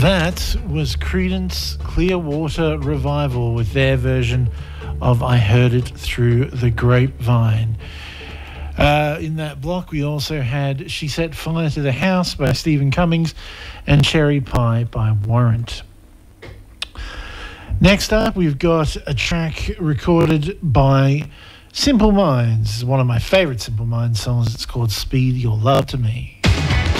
That was Creedence Clearwater Revival with their version of I Heard It Through the Grapevine. In that block, we also had She Set Fire to the House by Stephen Cummings and Cherry Pie by Warrant. Next up, we've got a track recorded by Simple Minds, one of my favourite Simple Minds songs. It's called Speed Your Love to Me.